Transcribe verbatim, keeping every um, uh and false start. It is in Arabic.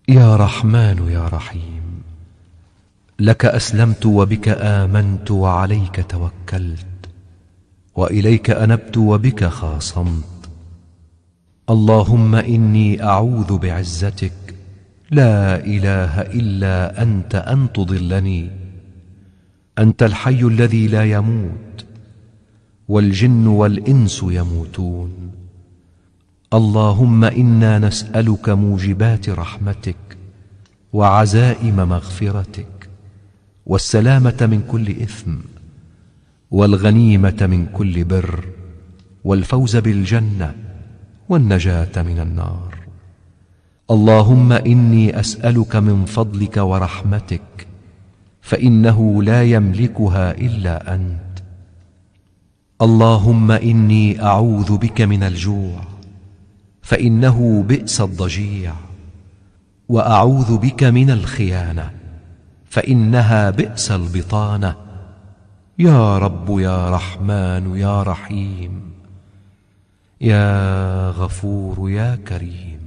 يا رحمن يا رحيم، لك أسلمت وبك آمنت وعليك توكلت وإليك أنبت وبك خاصمت. اللهم إني أعوذ بعزتك لا إله إلا أنت أن تضلني. أنت الحي الذي لا يموت، والجن والإنس يموتون. اللهم إنا نسألك موجبات رحمتك وعزائم مغفرتك والسلامة من كل إثم والغنيمة من كل بر والفوز بالجنة والنجاة من النار. اللهم إني أسألك من فضلك ورحمتك فإنه لا يملكها إلا أنت. اللهم إني أعوذ بك من الجوع فإنه بئس الضجيع، وأعوذ بك من الخيانة فإنها بئس البطانة. يا رب يا رحمن يا رحيم، يا غفور يا كريم.